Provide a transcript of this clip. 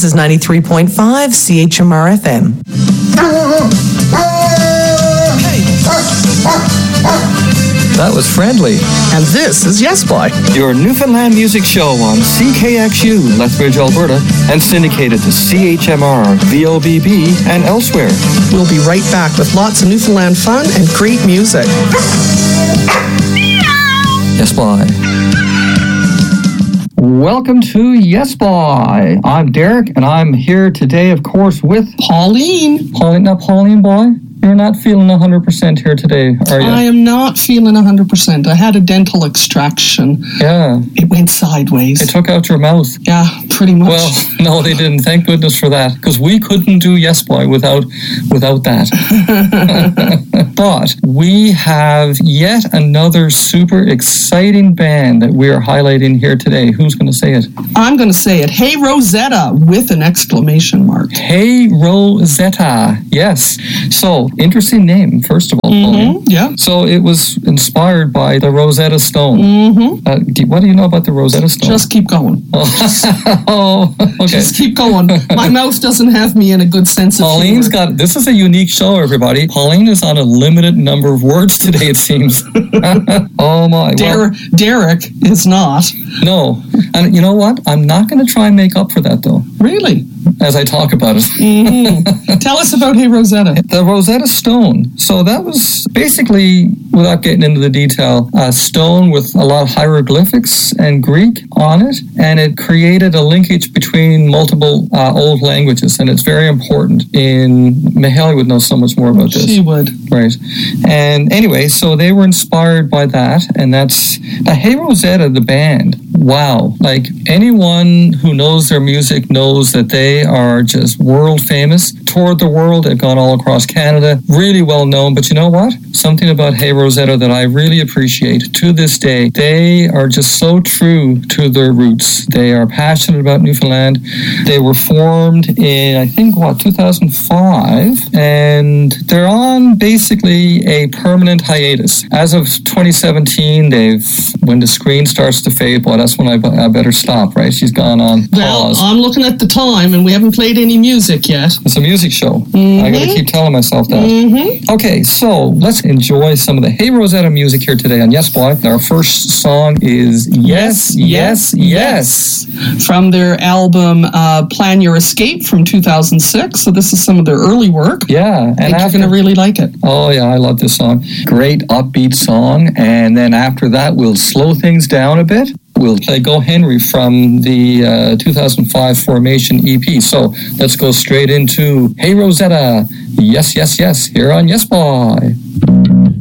This is 93.5 CHMR FM. That was friendly. And this is Yes Boy, Your Newfoundland music show on CKXU, Lethbridge, Alberta, and syndicated to CHMR, VOBB, and elsewhere. We'll be right back with lots of Newfoundland fun and great music. Yes, boy. Welcome to Yes Boy. I'm Derek, and I'm here today, of course, with Pauline. Pauline boy. You're not feeling 100% here today, are you? I am not feeling 100%. I had a dental extraction. Yeah. It went sideways. They took out your mouth. Yeah, pretty much. Well, no, they didn't. Thank goodness for that, because we couldn't do Yes Boy without that. But we have yet another super exciting band that we are highlighting here today. Who's going to say it? I'm going to say it. Hey Rosetta, with an exclamation mark. Hey Rosetta. Yes. So, interesting name, first of all. Yeah. So it was inspired by the Rosetta Stone. What do you know about the Rosetta Stone? Just keep going. Oh, okay. Just keep going. My mouth doesn't have me in a good sense of Pauline's humor. this is a unique show, everybody. Pauline is on a limited number of words today, it seems. Oh my. Derek is not. No. And you know what? I'm not going to try and make up for that, though. Really? As I talk about it. Tell us about Hey Rosetta. The Rosetta Stone. So that was basically, without getting into the detail, a stone with a lot of hieroglyphics and Greek on it, and it created a linkage between multiple old languages, and it's very important. Mihaly would know so much more about this. She would. Right. And anyway, so they were inspired by that, and that's Hey Rosetta, the band. Wow. Like, anyone who knows their music knows that they are just world famous. Toured the world. They've gone all across Canada. Really well known. But you know what? Something about Hey Rosetta that I really appreciate to this day. They are just so true to their roots. They are passionate about Newfoundland. They were formed in, I think, 2005. And they're on basically a permanent hiatus. As of 2017, when the screen starts to fade, well, that's when I better stop, right? She's gone on pause. Well, I'm looking at the time, and we haven't played any music yet. It's a music show. I got to keep telling myself that. Okay, so let's enjoy some of the Hey Rosetta music here today on Yes Boy. Our first song is Yes, Yes, Yes. From their album Plan Your Escape from 2006. So this is some of their early work. Yeah. And you're going to really like it. Oh, yeah, I love this song. Great upbeat song. And then after that, we'll slow things down a bit. We'll play Go Henry from the 2005 Formation EP. So let's go straight into Hey Rosetta, Yes, Yes, Yes, here on Yes Boy.